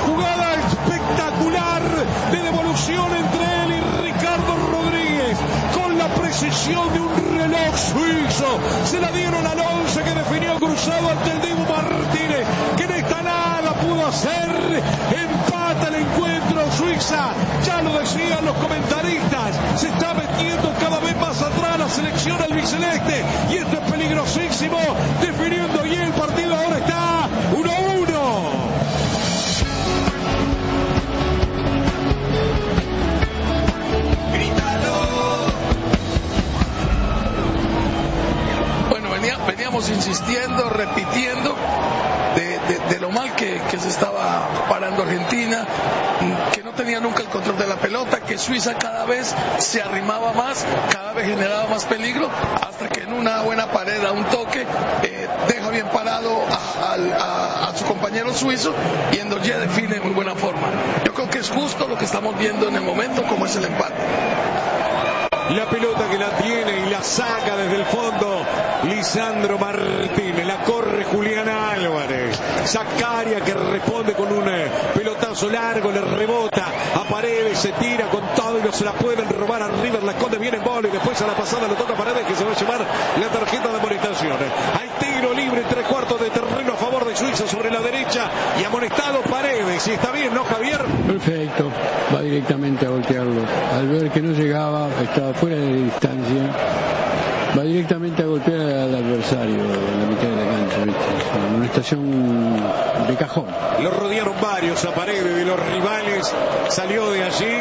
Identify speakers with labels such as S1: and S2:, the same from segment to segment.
S1: jugada espectacular de devolución entre él y Ricardo Rodríguez, con la precisión de un reloj suizo. Se la dieron al 11 que definió cruzado ante el Dibu Martínez, que en esta nada pudo hacer. Empata el encuentro Suiza, ya lo decían los comentaristas, se está metiendo cada vez más atrás la selección albiceleste, y esto es peligrosísimo, definiendo bien el partido. Ahora está 1-1.
S2: Veníamos insistiendo, repitiendo de lo mal que se estaba parando Argentina, que no tenía nunca el control de la pelota, que Suiza cada vez se arrimaba más, cada vez generaba más peligro, hasta que en una buena pared, a un toque, deja bien parado a su compañero suizo, y Ndoye define de muy buena forma. Yo creo que es justo lo que estamos viendo en el momento, como es el empate.
S1: La pelota que la tiene y la saca desde el fondo Lisandro Martínez, la corre Julián Álvarez. Zaccaria que responde con un pelotazo largo, le rebota a Paredes, se tira con todo y no se la pueden robar a River, la esconde bien en bola y después a la pasada lo toca Paredes, que se va a llevar la tarjeta de amonestación. Hay tiro libre, 3/4 de terreno a favor de Suiza sobre la derecha y amonestado Paredes. Y está bien, ¿no, Javier?
S3: Perfecto, va directamente a golpearlo. Al ver que no llegaba, estaba fuera de distancia, va directamente a golpear al adversario en la mitad de la cancha, ¿viste? En una estación de cajón.
S1: Lo rodearon varios a Paredes de los rivales, salió de allí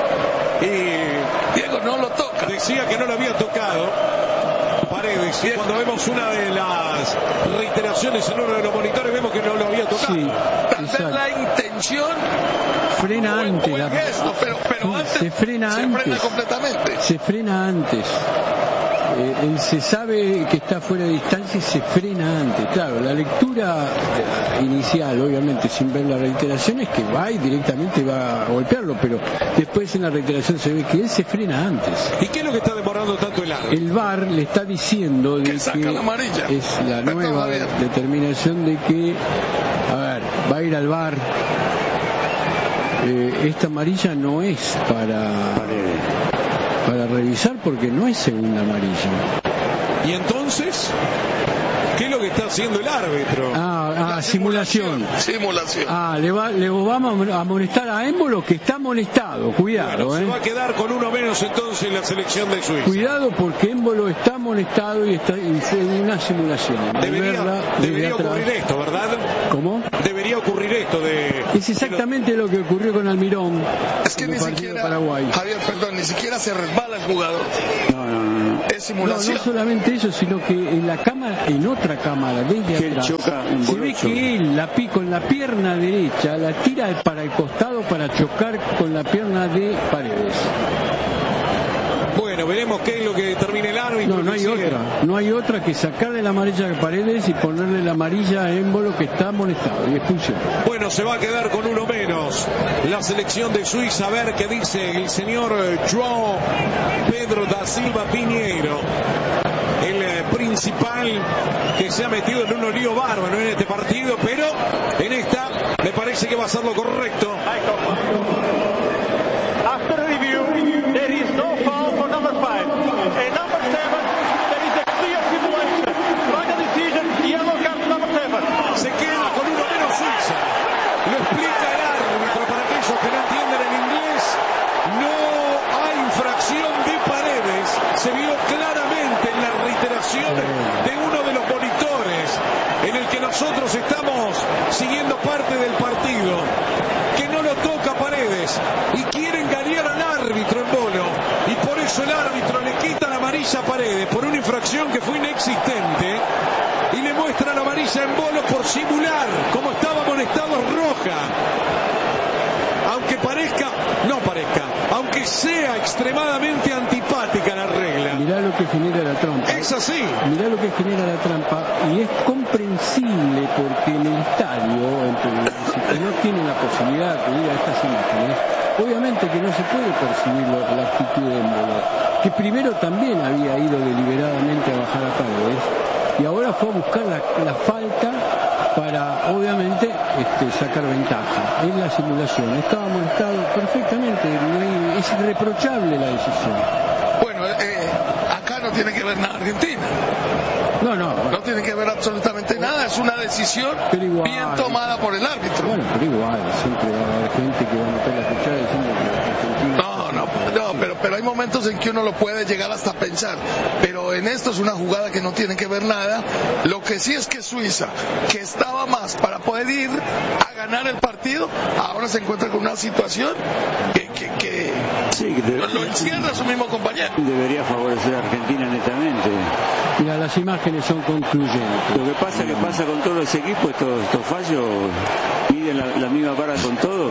S1: y
S2: Diego no lo toca.
S1: Decía que no lo había tocado Paredes. Y cuando vemos una de las reiteraciones en uno de los monitores, vemos que no lo había tocado.
S3: Sí,
S2: tal vez la intención
S3: frena antes,
S2: el gesto, pero antes
S3: se frena
S2: completamente.
S3: Se frena antes. Él se sabe que está fuera de distancia y se frena antes. Claro, la lectura inicial, obviamente, sin ver la reiteración, es que va y directamente va a golpearlo, pero después en la reiteración se ve que él se frena antes.
S1: ¿Y qué es lo que está demorando tanto el árbitro?
S3: El VAR le está diciendo de que
S2: la amarilla.
S3: Es la nueva determinación de que, a ver, va a ir al VAR. Esta amarilla no es para revisar, porque no es segunda amarilla.
S1: ¿Y entonces qué es lo que está haciendo el árbitro?
S3: Simulación. Le vamos a amonestar a Embolo, que está amonestado. Cuidado,
S1: Se va a quedar con uno menos entonces la selección de Suiza.
S3: Cuidado, porque Embolo está amonestado y fue una simulación.
S1: Debería ocurrir esto, ¿verdad?
S3: ¿Cómo?
S1: Debería ocurrir esto
S3: Es exactamente lo que ocurrió con Almirón.
S2: Es que ni siquiera,
S3: Paraguay.
S2: Javier, perdón, ni siquiera se resbala el jugador.
S3: No.
S2: Es simulación.
S3: No solamente eso, sino que en la cámara, en otra cámara, desde atrás, se ve que él con la pierna derecha la tira para el costado para chocar con la pierna de Paredes.
S1: Bueno, veremos qué es lo que determina el árbitro.
S3: No hay otra que sacarle la amarilla a Paredes y ponerle la amarilla a Embolo, que está amonestado, y expulsión.
S1: Bueno, se va a quedar con uno menos la selección de Suiza. A ver qué dice el señor João Pedro da Silva Pinheiro, el principal que se ha metido en un lío bárbaro en este partido, pero en esta me parece que va a ser lo correcto.
S4: After review, there is no foul for number 5. And number 7, there is a clear simulation. Final decision, yellow card number 7.
S1: Se queda con uno menos Suiza. Lo explica el árbitro para aquellos que no entienden el inglés. No hay infracción de Paredes. Se vio claramente en la reiteración de uno de los monitores en el que nosotros estamos siguiendo parte del partido, que no lo toca Paredes y quieren ganar al árbitro en bono, y por eso el árbitro le quita la amarilla a Paredes por una infracción que fue inexistente y le muestra la amarilla en bono por simular, como estaba amonestado, roja. Aunque sea extremadamente antipática la regla.
S3: Mirá lo que genera la trampa.
S1: Es así.
S3: Mirá lo que genera la trampa, y es comprensible, porque en el estadio, si no tienen la posibilidad de ir a estas imágenes, obviamente que no se puede percibir la actitud de Embolo, que primero también había ido deliberadamente a bajar a Paredes, y ahora fue a buscar la falta para obviamente sacar ventaja. En la simulación estaba molestado perfectamente, es irreprochable la decisión.
S2: Bueno, acá no tiene que ver nada Argentina. No tiene que ver absolutamente nada, es una decisión bien tomada por el árbitro.
S3: Bueno, pero igual, siempre va a haber gente que va a meter la cuchara diciendo que Argentina...
S2: pero hay momentos en que uno lo puede llegar hasta pensar, pero en esto es una jugada que no tiene que ver nada. Lo que sí es que Suiza, que estaba más para poder ir a ganar el partido, ahora se encuentra con una situación que lo encierra a su mismo compañero.
S5: Debería favorecer a Argentina netamente.
S3: Mira, las imágenes son concluyentes.
S5: Lo que pasa con todos los equipos, estos fallos, miden la misma vara con todo.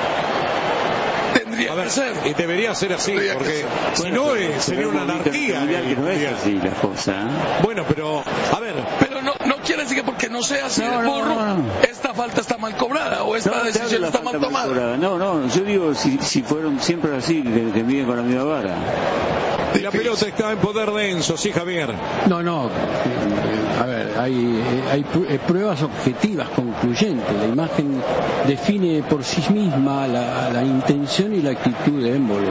S1: A ver, debería ser así, porque si no sería una anarquía.
S5: No es así la cosa.
S1: Bueno, pero, a ver.
S2: Pero no quiere decir que porque no sea así el burro, esta falta está mal cobrada o esta decisión está mal tomada.
S5: No, yo digo, si fueron siempre así, que miden con la misma vara.
S1: La pelota está en poder de Enzo, sí, Javier.
S3: No, a ver, hay pruebas objetivas, concluyentes. La imagen define por sí misma la intención y la actitud de Embolo.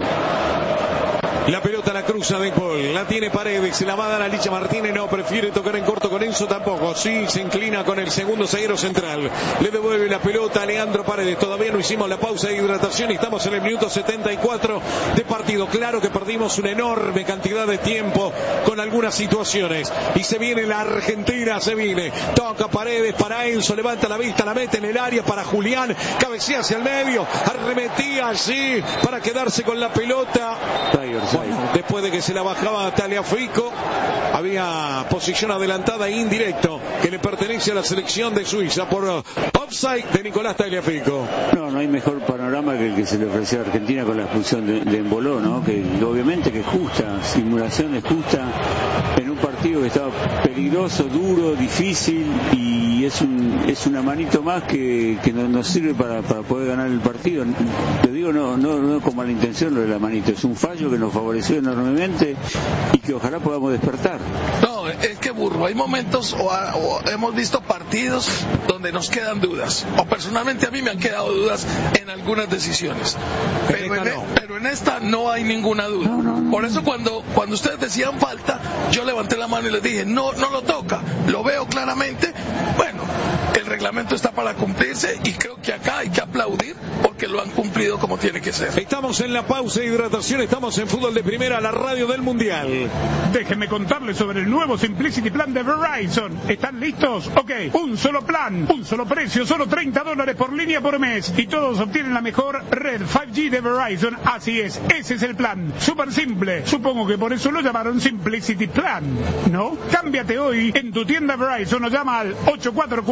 S1: La pelota la cruza de Paul, la tiene Paredes, se la va a dar a Licha Martínez, no, prefiere tocar en corto con Enzo tampoco, sí, se inclina con el segundo zaguero central, le devuelve la pelota a Leandro Paredes, todavía no hicimos la pausa de hidratación y estamos en el minuto 74 de partido, claro que perdimos una enorme cantidad de tiempo con algunas situaciones, y se viene la Argentina, toca Paredes para Enzo, levanta la vista, la mete en el área para Julián, cabecea hacia el medio, arremetía allí para quedarse con la pelota. Bueno, después de que se la bajaba a Tagliafico, había posición adelantada e indirecto que le pertenece a la selección de Suiza por offside de Nicolás Tagliafico.
S5: No hay mejor panorama que el que se le ofreció a Argentina con la expulsión de Embolo, ¿no? Que obviamente que es justa, simulación es justa en un partido que estaba peligroso, duro, difícil, y es una manito más que nos sirve para poder ganar el partido. Te digo, no con mala intención lo de la manito, es un fallo que nos favoreció enormemente y que ojalá podamos despertar.
S2: No, es que burro, hay momentos o hemos visto partidos donde nos quedan dudas, o personalmente a mí me han quedado dudas en algunas decisiones, pero en esta no hay ninguna duda. Por eso cuando ustedes decían falta, yo levanté la mano y les dije, no lo toca, lo veo claramente. Bueno, el reglamento está para cumplirse y creo que acá hay que aplaudir porque lo han cumplido como tiene que ser.
S1: Estamos en la pausa de hidratación, estamos en Fútbol de Primera, la radio del Mundial.
S6: Déjenme contarles sobre el nuevo Simplicity Plan de Verizon. ¿Están listos? Ok, un solo plan, un solo precio, solo $30 por línea por mes. Y todos obtienen la mejor red 5G de Verizon. Así es, ese es el plan. Súper simple. Supongo que por eso lo llamaron Simplicity Plan, ¿no? Cámbiate hoy en tu tienda Verizon o llama al 844